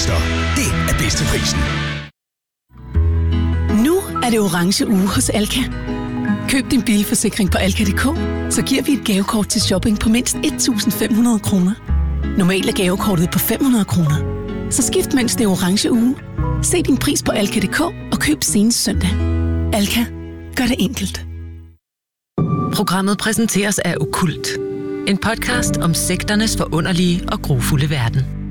Autocenter. Det er bedste prisen. Nu er det orange uge hos Alka. Køb din bilforsikring på alka.dk, så giver vi et gavekort til shopping på mindst 1.500 kroner. Normalt er gavekortet på 500 kroner. Så skift mens det er orange uge. Se din pris på alka.dk og køb senest søndag. Alka. Gør det enkelt. Programmet præsenteres af Okkult. En podcast om sekternes forunderlige og grufulde verden.